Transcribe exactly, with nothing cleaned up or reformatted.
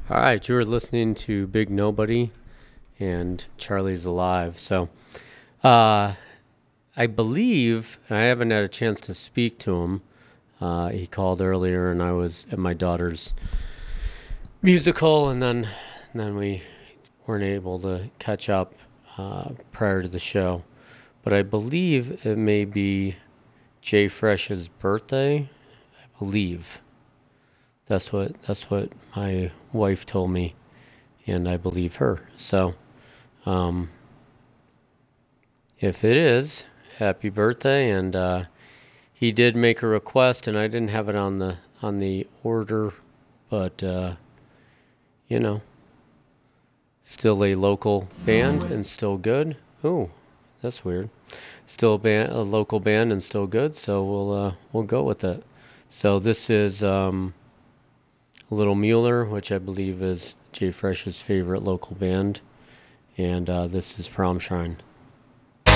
All right, you were listening to Big Nobody and Charlie's Alive. So, uh, I believe I haven't had a chance to speak to him. Uh, he called earlier, and I was at my daughter's musical, and then and then we weren't able to catch up uh, prior to the show. But I believe it may be Jay Fresh's birthday. I believe that's what that's what my wife told me, and I believe her. So, um, if it is, happy birthday! And uh, he did make a request, and I didn't have it on the on the order, but uh, you know, still a local band and still good. Ooh, that's weird. Still a band, a local band and still good. So we'll uh, we'll go with it. So this is um, Little Mueller, which I believe is Jay Fresh's favorite local band, and uh, this is Prom Shrine.